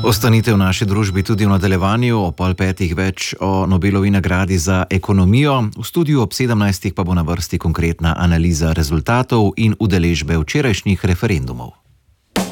Ostanite v naši družbi tudi v nadaljevanju, o 4:30 več o Nobelovi nagradi za ekonomijo. V studiu ob 17:00 pa bo na vrsti konkretna analiza rezultatov in udeležbe včerajšnjih referendumov.